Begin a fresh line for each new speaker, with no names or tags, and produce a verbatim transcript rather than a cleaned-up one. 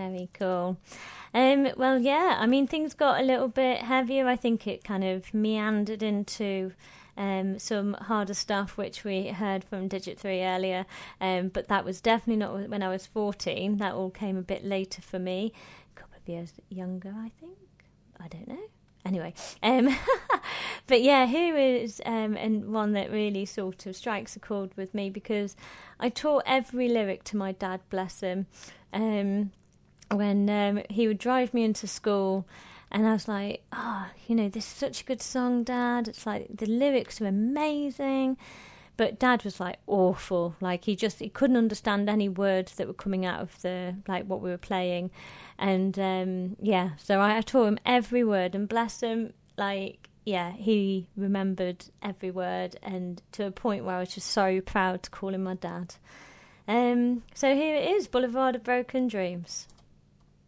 Very cool. Um, well, yeah, I mean, things got a little bit heavier. I think it kind of meandered into um, some harder stuff, which we heard from Digit three earlier. Um, but that was definitely not when I was fourteen. That all came a bit later for me. A couple of years younger, I think. I don't know. Anyway, um, but yeah, here is um, and one that really sort of strikes a chord with me because I taught every lyric to my dad, bless him, um, when um, he would drive me into school, and I was like, oh, you know, this is such a good song, Dad. It's like the lyrics are amazing. But Dad was like awful. Like he just he couldn't understand any words that were coming out of the like what we were playing, and um, yeah. So I, I taught him every word, and bless him, like yeah, he remembered every word, and to a point where I was just so proud to call him my dad. Um, so here it is, Boulevard of Broken Dreams.